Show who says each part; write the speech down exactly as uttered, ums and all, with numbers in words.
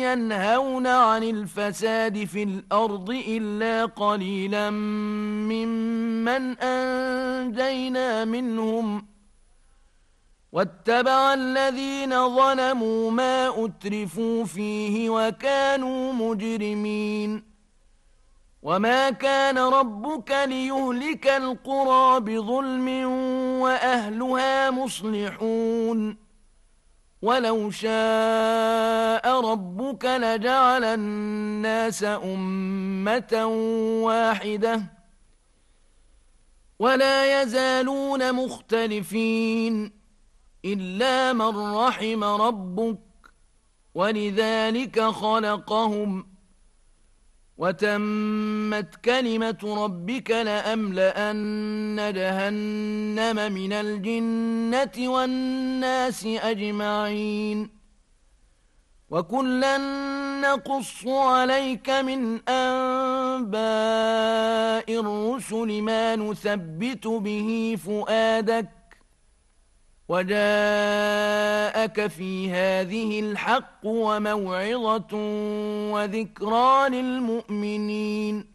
Speaker 1: ينهون عن الفساد في الأرض إلا قليلا ممن أنجينا منهم واتبع الذين ظلموا ما أترفوا فيه وكانوا مجرمين وما كان ربك ليهلك القرى بظلم وأهلها مصلحون ولو شاء ربك لجعل الناس أمة واحدة ولا يزالون مختلفين إلا من رحم ربك ولذلك خلقهم وتمت كلمة ربك لأملأن جهنم من الجنة والناس أجمعين وكلا نقص عليك من أنباء الرسل ما نثبت به فؤادك وجاءك في هذه الحق وموعظة وذكرى للمؤمنين